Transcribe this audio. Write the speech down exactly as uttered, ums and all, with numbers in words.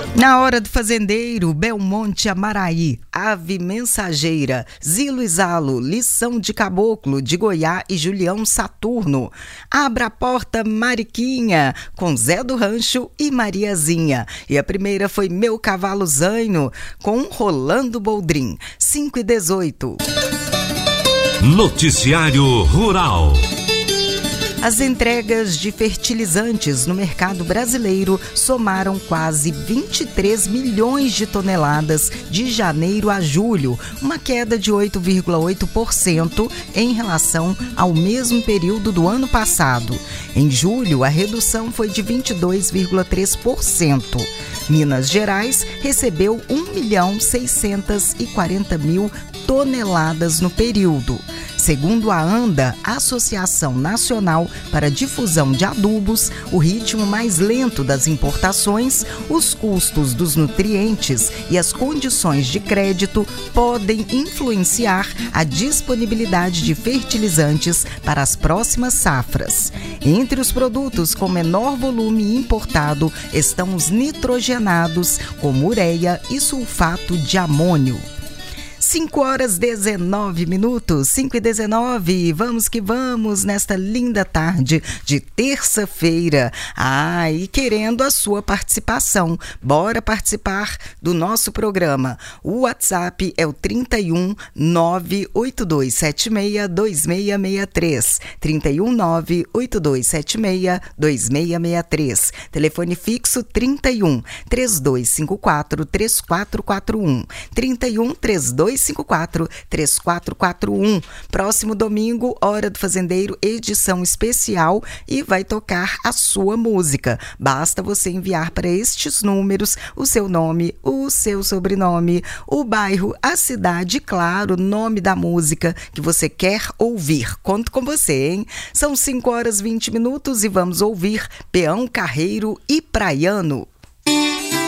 Na hora do fazendeiro, Belmonte Amaraí, Ave Mensageira, Zilo e Zalo, Lição de Caboclo, de Goiá e Julião Saturno. Abra a porta, Mariquinha, com Zé do Rancho e Mariazinha. E a primeira foi Meu Cavalo Zaino, com Rolando Boldrin, cinco e dezoito. Noticiário Rural. As entregas de fertilizantes no mercado brasileiro somaram quase vinte e três milhões de toneladas de janeiro a julho, uma queda de oito vírgula oito por cento em relação ao mesmo período do ano passado. Em julho, a redução foi de vinte e dois vírgula três por cento. Minas Gerais recebeu um milhão seiscentos e quarenta mil toneladas no período. Segundo a ANDA, Associação Nacional para a Difusão de Adubos, o ritmo mais lento das importações, os custos dos nutrientes e as condições de crédito podem influenciar a disponibilidade de fertilizantes para as próximas safras. Entre os produtos com menor volume importado estão os nitrogenados, como ureia e sulfato de amônio. cinco horas e dezenove minutos, cinco e dezenove, vamos que vamos nesta linda tarde de terça-feira. Ah, e querendo a sua participação, bora participar do nosso programa. O WhatsApp é o trinta e um, nove oito dois sete seis, dois seis seis três, trinta e um, nove oito dois sete seis, dois seis seis três, telefone fixo trinta e um, três dois cinco quatro, três quatro quatro um, trinta e um, três dois cinco quatro, três quatro quatro um. Próximo domingo, Hora do Fazendeiro, edição especial, e vai tocar a sua música. Basta você enviar para estes números o seu nome, o seu sobrenome, o bairro, a cidade e, claro, o nome da música que você quer ouvir. Conto com você, hein? São cinco horas e vinte minutos e vamos ouvir Peão Carreiro e Praiano.